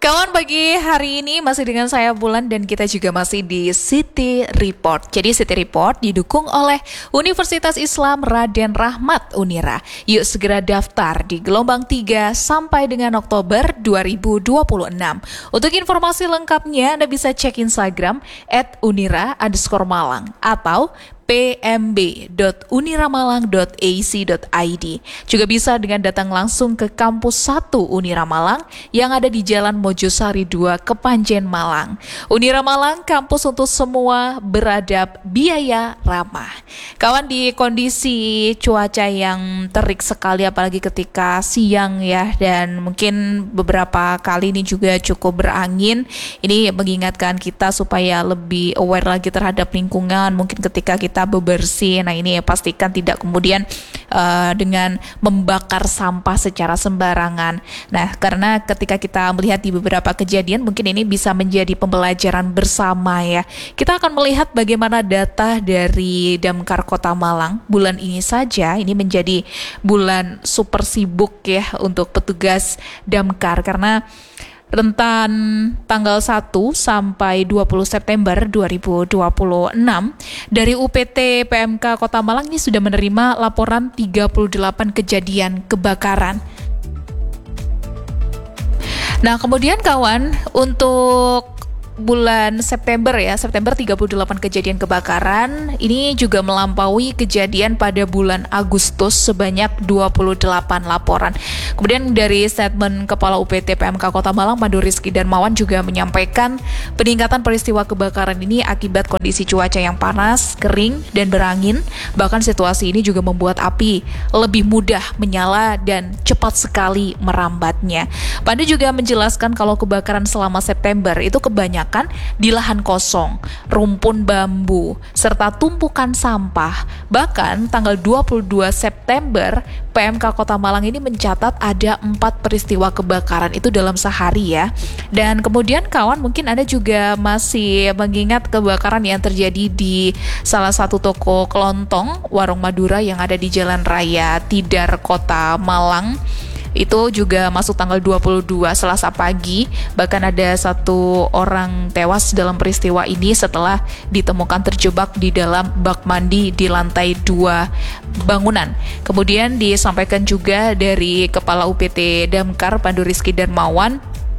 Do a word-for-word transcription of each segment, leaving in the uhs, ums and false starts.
Kawan, pagi hari ini masih dengan saya Bulan dan kita juga masih di City Report. Jadi City Report didukung oleh Universitas Islam Raden Rahmat Unira. Yuk segera daftar di gelombang tiga sampai dengan Oktober dua ribu dua puluh enam. Untuk informasi lengkapnya Anda bisa cek Instagram at unira underscore malang atau p m b dot uniramalang dot a c dot i d. Juga bisa dengan datang langsung ke kampus satu Unira Malang yang ada di Jalan Mojosari dua, Kepanjen, Malang. Unira Malang, kampus untuk semua, beradab, biaya ramah. Kawan, di kondisi cuaca yang terik sekali apalagi ketika siang ya, dan mungkin beberapa kali ini juga cukup berangin. Ini mengingatkan kita supaya lebih aware lagi terhadap lingkungan. Mungkin ketika kita kita bebersih, nah ini ya pastikan tidak kemudian uh, dengan membakar sampah secara sembarangan. Nah, karena ketika kita melihat di beberapa kejadian, mungkin ini bisa menjadi pembelajaran bersama ya. Kita akan melihat bagaimana data dari Damkar Kota Malang bulan ini saja. Ini menjadi bulan super sibuk ya untuk petugas Damkar, karena rentan tanggal satu sampai dua puluh September dua ribu dua puluh enam, dari U P T P M K Kota Malang ini sudah menerima laporan tiga puluh delapan kejadian kebakaran. Nah, kemudian kawan, untuk bulan September ya, September tiga puluh delapan kejadian kebakaran, ini juga melampaui kejadian pada bulan Agustus sebanyak dua puluh delapan laporan. Kemudian dari statement Kepala U P T P M K Kota Malang, Pandu Rizky Darmawan, juga menyampaikan peningkatan peristiwa kebakaran ini akibat kondisi cuaca yang panas, kering, dan berangin. Bahkan situasi ini juga membuat api lebih mudah menyala dan cepat sekali merambatnya. Pandu juga menjelaskan kalau kebakaran selama September itu kebanyakan di lahan kosong, rumpun bambu, serta tumpukan sampah. Bahkan tanggal dua puluh dua September, P M K Kota Malang ini mencatat ada empat peristiwa kebakaran itu dalam sehari ya. Dan kemudian kawan, mungkin Anda juga masih mengingat kebakaran yang terjadi di salah satu toko kelontong warung Madura yang ada di Jalan Raya Tidar, Kota Malang. Itu juga masuk tanggal dua puluh dua Selasa pagi. Bahkan ada satu orang tewas dalam peristiwa ini setelah ditemukan terjebak di dalam bak mandi di lantai dua bangunan. Kemudian disampaikan juga dari Kepala U P T Damkar, Pandu Rizky Darmawan,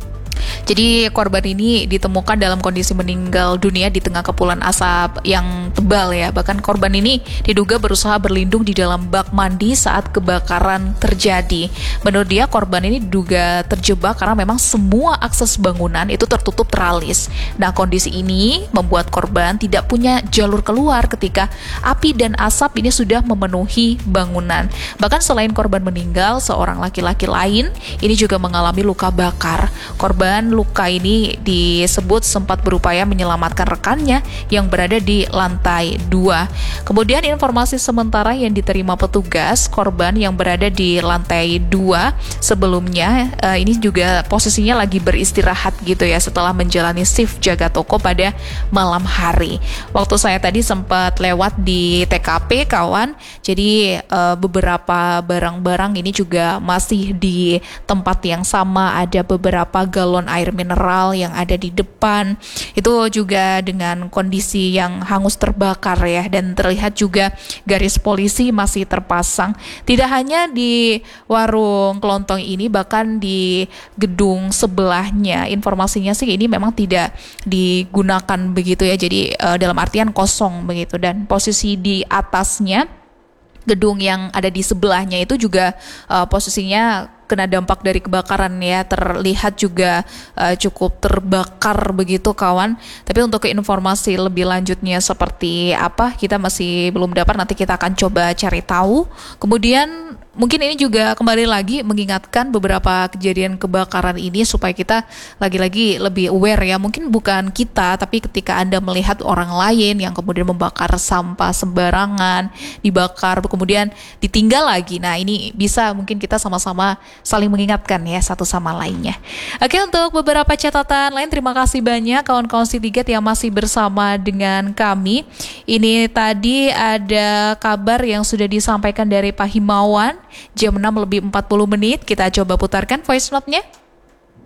jadi korban ini ditemukan dalam kondisi meninggal dunia di tengah kepulan asap yang tebal ya. Bahkan korban ini diduga berusaha berlindung di dalam bak mandi saat kebakaran terjadi. Menurut dia, korban ini diduga terjebak karena memang semua akses bangunan itu tertutup teralis. Nah, kondisi ini membuat korban tidak punya jalur keluar ketika api dan asap ini sudah memenuhi bangunan. Bahkan selain korban meninggal, seorang laki-laki lain ini juga mengalami luka bakar. Korban luka ini disebut sempat berupaya menyelamatkan rekannya yang berada di lantai dua. Kemudian informasi sementara yang diterima petugas, korban yang berada di lantai dua sebelumnya uh, ini juga posisinya lagi beristirahat gitu ya setelah menjalani shift jaga toko pada malam hari. Waktu saya tadi sempat lewat di T K P kawan, jadi uh, beberapa barang-barang ini juga masih di tempat yang sama. Ada beberapa galon air mineral yang ada di depan itu juga dengan kondisi yang hangus terbakar ya, dan terlihat juga garis polisi masih terpasang. Tidak hanya di warung kelontong ini, bahkan di gedung sebelahnya informasinya sih ini memang tidak digunakan begitu ya, jadi uh, dalam artian kosong begitu, dan posisi di atasnya gedung yang ada di sebelahnya itu juga uh, posisinya kena dampak dari kebakaran ya, terlihat juga uh, cukup terbakar begitu kawan. Tapi untuk informasi lebih lanjutnya seperti apa kita masih belum dapat, nanti kita akan coba cari tahu. Kemudian mungkin ini juga kembali lagi mengingatkan beberapa kejadian kebakaran ini supaya kita lagi-lagi lebih aware ya. Mungkin bukan kita, tapi ketika Anda melihat orang lain yang kemudian membakar sampah sembarangan, dibakar kemudian ditinggal lagi. Nah, ini bisa mungkin kita sama-sama saling mengingatkan ya satu sama lainnya. Oke, untuk beberapa catatan lain, terima kasih banyak kawan-kawan Citygate yang masih bersama dengan kami. Ini tadi ada kabar yang sudah disampaikan dari Pak Himawan jam enam lebih empat puluh menit. Kita coba putarkan voice note-nya.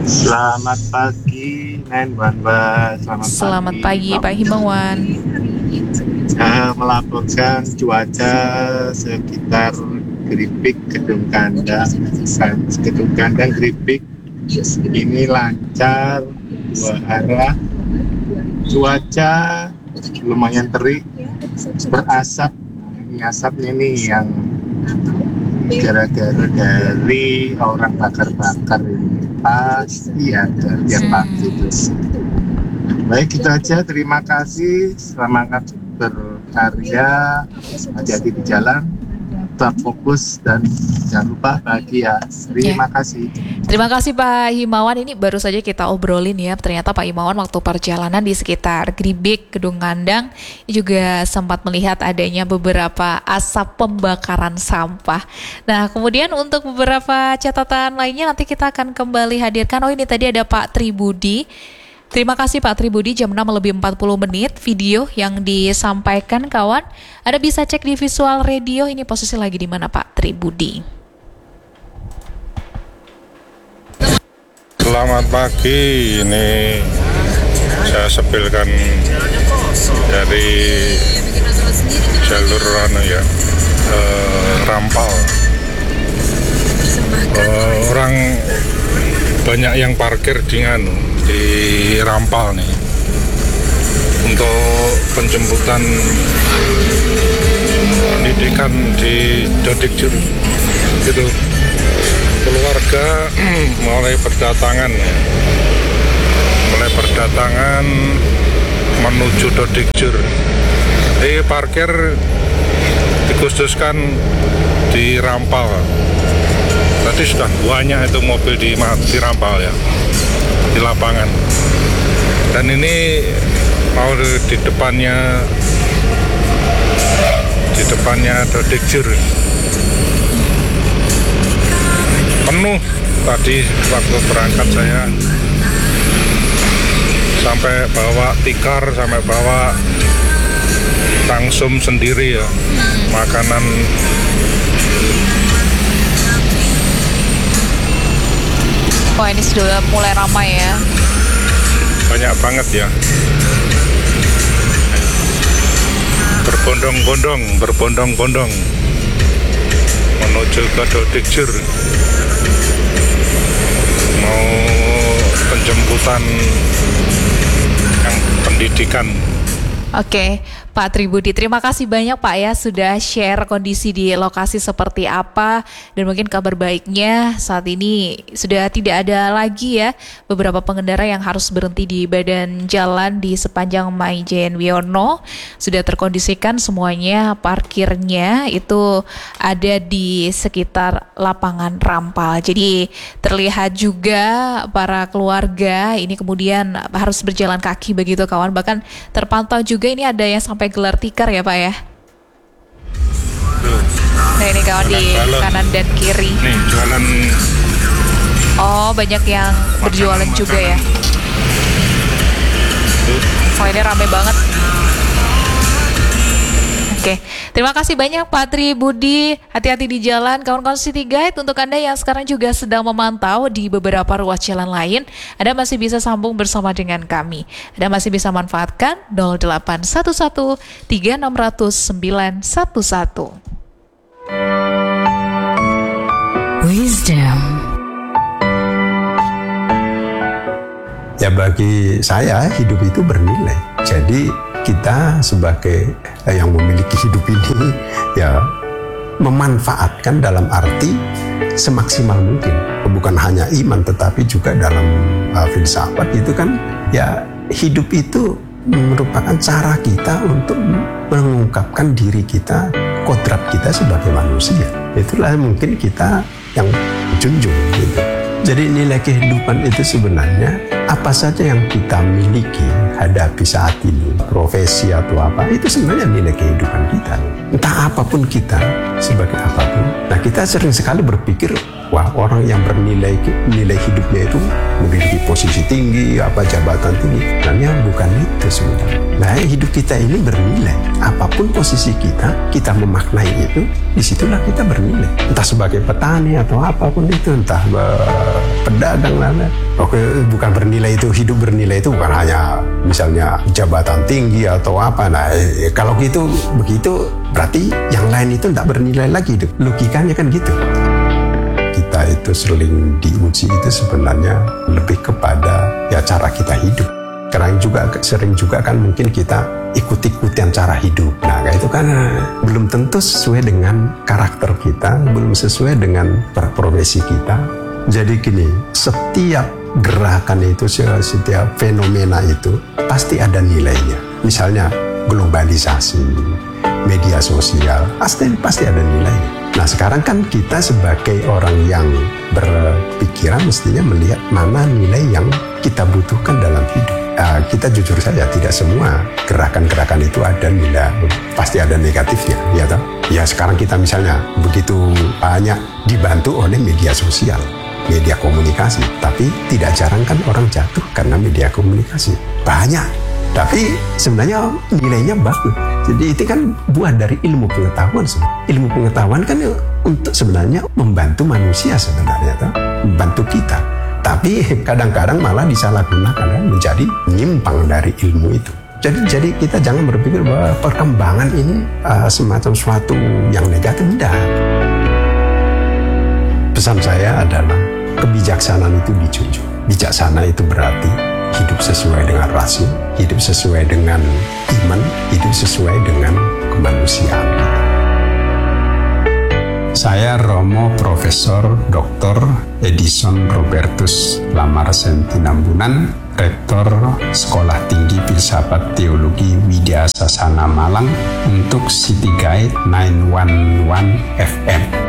Selamat pagi, Nen Wanwa. Selamat, Selamat pagi, pagi Pak Himawan. Uh, melaporkan cuaca sekitar Gripik, Gedung Kandang, Gedung Kandang Gripik ini lancar dua arah. Cuaca lumayan terik, berasap. Ini asapnya nih yang gara-gara dari orang bakar-bakar ini pasti ada yang pasti terus. Baik, itu aja. Terima kasih. Selamat berkarya, hati-hati di jalan, tetap fokus, dan jangan lupa bahagia. Terima yeah. kasih. Terima kasih Pak Himawan. Ini baru saja kita obrolin ya. Ternyata Pak Himawan waktu perjalanan di sekitar Gribik, Gedung Kandang juga sempat melihat adanya beberapa asap pembakaran sampah. Nah, kemudian untuk beberapa catatan lainnya nanti kita akan kembali hadirkan. Oh, ini tadi ada Pak Tribudi. Terima kasih Pak Tribudi, jam enam lebih empat puluh menit video yang disampaikan kawan. Anda bisa cek di visual radio, ini posisi lagi di mana Pak Tribudi? Selamat pagi, ini saya sepilkan dari jalur anu ya, eh, Rampal. Eh, orang banyak yang parkir di nganu di Rampal nih untuk penjemputan pendidikan di Dodikjur gitu. Keluarga mulai berdatangan ya. mulai berdatangan menuju Dodikjur. Jadi parkir dikhususkan di Rampal. Tadi sudah banyak itu mobil di, di Rampal ya, di lapangan. Dan ini mau di depannya di depannya Dodikjur penuh. Tadi waktu berangkat saya sampai bawa tikar, sampai bawa tangsum sendiri ya, makanan. Wah, ini sudah mulai ramai ya. Banyak banget ya. Berbondong-bondong, berbondong-bondong menuju ke Dodikjur. Mau penjemputan yang pendidikan. Oke, Pak Tribudi, terima kasih banyak Pak ya sudah share kondisi di lokasi seperti apa, dan mungkin kabar baiknya saat ini sudah tidak ada lagi ya beberapa pengendara yang harus berhenti di badan jalan di sepanjang Maijen Wiono. Sudah terkondisikan semuanya, parkirnya itu ada di sekitar lapangan Rampal. Jadi terlihat juga para keluarga ini kemudian harus berjalan kaki begitu kawan, bahkan terpantau juga ini ada yang sampai gelar tikar ya Pak ya. Nah ini kawan di kanan dan kiri. Nih jualan. Oh, banyak yang berjualan juga ya. Oh, ini rame banget. Oke, terima kasih banyak Pak Tribudi. Hati-hati di jalan, kawan-kawan City Guide. Untuk Anda yang sekarang juga sedang memantau di beberapa ruas jalan lain, Anda masih bisa sambung bersama dengan kami. Anda masih bisa manfaatkan nol delapan satu satu tiga enam nol nol sembilan satu satu. Wisdom. Ya, bagi saya hidup itu bernilai. Jadi kita sebagai yang memiliki hidup ini ya memanfaatkan dalam arti semaksimal mungkin. Bukan hanya iman tetapi juga dalam uh, filsafat itu kan ya, hidup itu merupakan cara kita untuk mengungkapkan diri kita, kodrat kita sebagai manusia. Itulah mungkin kita yang junjung gitu. Jadi nilai kehidupan itu sebenarnya apa saja yang kita miliki, hadapi saat ini, profesi atau apa, itu sebenarnya nilai kehidupan kita. Entah apapun kita, sebagai apapun. Nah, kita sering sekali berpikir, wah, orang yang bernilai nilai hidupnya itu memiliki posisi tinggi, apa jabatan tinggi. Sebenarnya bukan itu sebenarnya. Nah, hidup kita ini bernilai. Apapun posisi kita, kita memaknai itu, disitulah kita bernilai. Entah sebagai petani atau apapun itu, entah pedagang, lain-lain. Oke, bukan bernilai itu, hidup bernilai itu bukan hanya misalnya jabatan tinggi atau apa. Nah, eh, kalau gitu begitu berarti yang lain itu tidak bernilai lagi. Logikanya kan gitu. Kita itu sering diuji itu sebenarnya lebih kepada ya cara kita hidup. Karena juga sering juga kan mungkin kita ikut-ikutan cara hidup. Nah, kayak itu kan belum tentu sesuai dengan karakter kita, belum sesuai dengan profesi kita. Jadi gini, setiap gerakan itu, setiap fenomena itu pasti ada nilainya. Misalnya globalisasi, media sosial, pasti pasti ada nilainya. Nah, sekarang kan kita sebagai orang yang berpikiran mestinya melihat mana nilai yang kita butuhkan dalam hidup. Uh, kita jujur saja tidak semua gerakan-gerakan itu ada nilai, pasti ada negatifnya, ya toh? Ya sekarang kita misalnya begitu banyak dibantu oleh media sosial, media komunikasi, tapi tidak jarang kan orang jatuh karena media komunikasi banyak, tapi sebenarnya nilainya bagus. Jadi itu kan buah dari ilmu pengetahuan. Ilmu pengetahuan kan untuk sebenarnya membantu manusia sebenarnya, toh? Membantu kita. Tapi kadang-kadang malah disalahgunakan, menjadi menyimpang dari ilmu itu. Jadi, jadi kita jangan berpikir bahwa perkembangan ini uh, semacam suatu yang negatif. Tidak. Pesan saya adalah kebijaksanaan itu dijunjung. Bijaksana itu berarti hidup sesuai dengan rasio, hidup sesuai dengan iman, hidup sesuai dengan kemanusiaan. Saya Romo Profesor Doktor Edison Robertus Lamar Sentinambunan, Rektor Sekolah Tinggi Filsafat Teologi Widya Sasana Malang untuk City Guide sembilan satu satu F M.